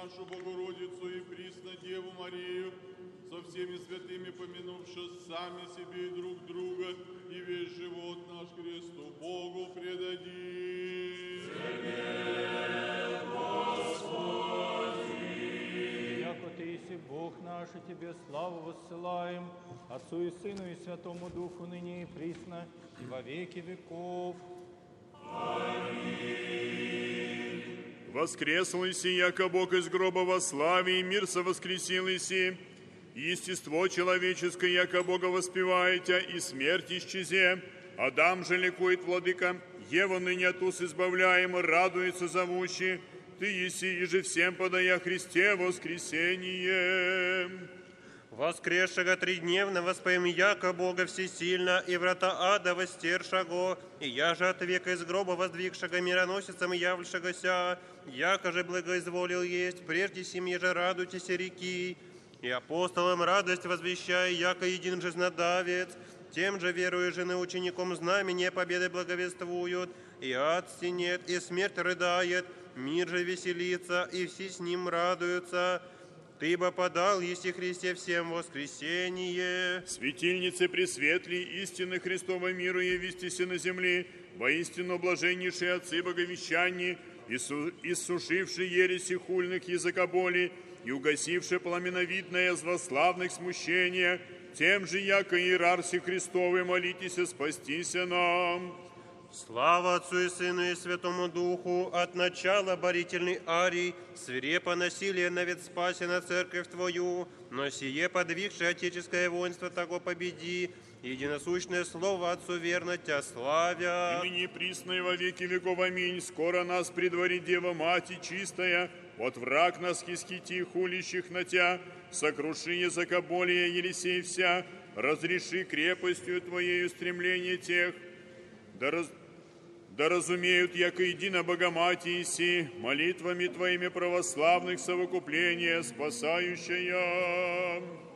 нашу Богородицу и присно Деву Марию, со всеми святыми помянувши сами себе и друг друга, и весь живот наш Христу Богу предадим. Тебе, Господи! Яко Ты еси Бог наш, и Тебе славу воссылаем, Отцу и Сыну и Святому Духу, ныне и присно, и во веки веков. Аминь. Воскресл Иси, яко Бог из гроба во славе, и мир совоскресил Иси, естество человеческое, яко Бога воспеваете, и смерть исчезе. Адам же ликует, владыка, Ева ныне от уз избавляем, радуется зовущий, Ты еси, и же всем подая Христе воскресение. Воскресшего тридневно воспоем яко Бога всесильно, и врата ада востершего, и я же от века из гроба воздвигшего мироносицам явлшегося, яко же благоизволил есть, прежде семьи же радуйтесь реки, и апостолам радость возвещая, яко един жизнодавец, тем же верую жены учеником знамение победы благовествуют, и ад стенет, и смерть рыдает, мир же веселится, и все с ним радуются. Ты бы подал, еси Христе, всем воскресение. Светильницы пресветли, истины Христова миру явистися на земле, воистину блаженнейшие отцы боговещания, иссушившие ереси хульных языкоболей и угасившие пламеновидное злославных смущения, тем же, яко иерархи Христовы, молитесь, спастися нам. Слава Отцу и Сыну и Святому Духу, от начала борительный арий, свирепо насилие навет спаси на церковь Твою, но сие подвигшее отеческое воинство того победи, единосущное слово Отцу верно Тя славя. Имени присной во веки веков, аминь. Скоро нас предварит Дева Мати чистая, от враг нас хискити, хулящих на Тя, сокруши языкоболие Елисей вся, разреши крепостью Твоею стремление тех, да разумеют, яко едино Богоматии си, молитвами Твоими православных совокупление спасающая.